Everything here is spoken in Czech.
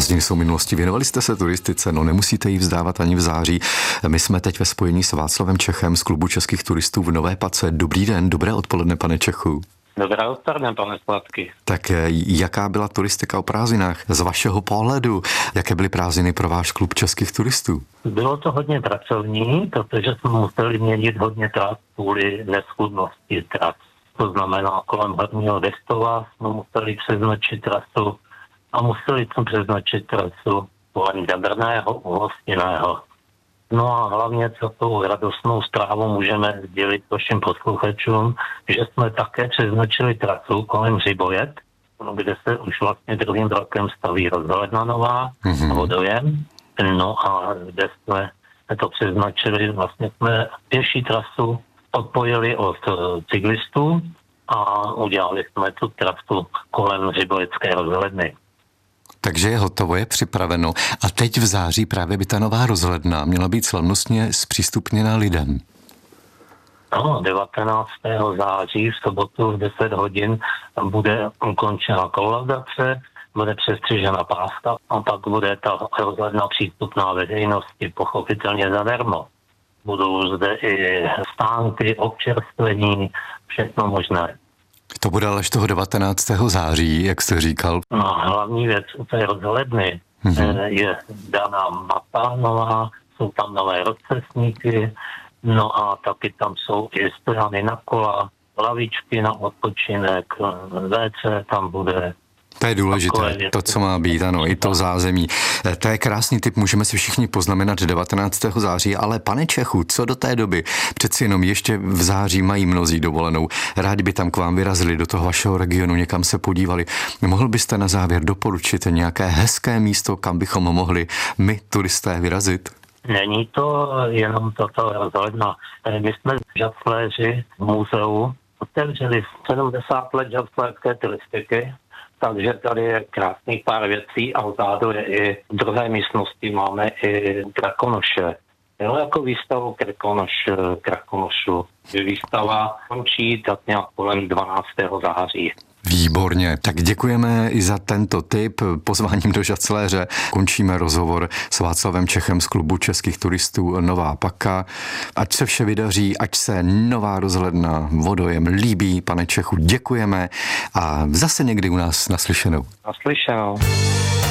Prázdniny jsou minulostí. Věnovali jste se turistice, no nemusíte ji vzdávat ani v září. My jsme teď ve spojení s Václavem Čechem z Klubu českých turistů v Nové Pace. Dobrý den, dobré odpoledne, pane Čechu. Dobré odpoledne, pane Sladky. Tak jaká byla turistika o prázdninách z vašeho pohledu? Jaké byly prázdniny pro váš Klub českých turistů? Bylo to hodně pracovní, protože jsme museli měnit hodně tras kvůli neschudnosti tras. To znamená, kolem hlavního Destova jsme museli přeznačit trasu a museli jsme přeznačit trasu kolem Žabrného u Hostinného. No a hlavně tou radostnou zprávou můžeme sdělit vašim posluchačům, že jsme také přeznačili trasu kolem Hřibojet, kde se už vlastně druhým rokem staví rozhledna nová, vodojem. No a kde jsme to přeznačili, vlastně jsme pěší trasu odpojili od cyklistů a udělali jsme tu trasu kolem Hřibojecké rozhledny. Takže je hotovo, je připraveno. A teď v září právě by ta nová rozhledna měla být slavnostně zpřístupněna lidem. No, 19. září v sobotu v 10 hodin bude ukončena kolaudace, bude přestřižena páska a pak bude ta rozhledna přístupná veřejnosti, pochopitelně zadarmo. Budou zde i stánky, občerstvení, všechno možné. To bude ale až toho 19. září, jak jste říkal. No, hlavní věc u té rozhledny je daná mapa nová, jsou tam nové rozcestníky, no a taky tam jsou i strany na kola, lavičky na odpočinek, WC tam bude. To je důležité, to, co má být, ano, i to zázemí. To je krásný tip, můžeme si všichni poznamenat 19. září, ale pane Čechu, co do té doby? Přeci jenom ještě v září mají mnozí dovolenou. Rádi by tam k vám vyrazili do toho vašeho regionu, někam se podívali. Mohl byste na závěr doporučit nějaké hezké místo, kam bychom mohli my, turisté, vyrazit? Není to jenom toto rozhledna. My jsme žacléři v muzeu otevřeli 70 let žacléřské turistiky. Takže tady je krásný pár věcí a vzadu je i v druhé místnosti máme i Krakonoše. Jo, jako výstavu Krakonošu. Výstava končí tak nějak kolem 12. září. Výborně. Tak děkujeme i za tento tip. Pozváním do Žacléře končíme rozhovor s Václavem Čechem z Klubu českých turistů Nová Paka. Ať se vše vydaří, ať se nová rozhledna vodojem líbí. Pane Čechu, děkujeme a zase někdy u nás naslyšenou. Naslyšenou.